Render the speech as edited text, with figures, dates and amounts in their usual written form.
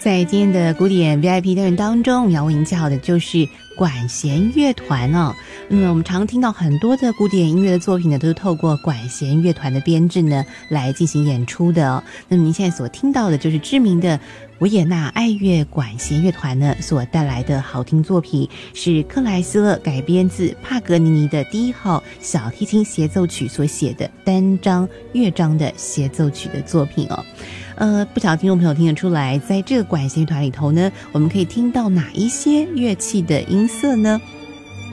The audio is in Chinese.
在今天的古典 VIP 单元当中，要为您介绍的就是管弦乐团哦。我们常听到很多的古典音乐的作品呢，都是透过管弦乐团的编制呢来进行演出的哦。那么您现在所听到的就是知名的维也纳爱乐管弦乐团呢所带来的好听作品，是克莱斯勒改编自帕格尼尼的第1号小提琴协奏曲所写的单章乐章的协奏曲的作品哦。不晓得听众朋友听得出来，在这个管弦乐团里头呢，我们可以听到哪一些乐器的音色呢？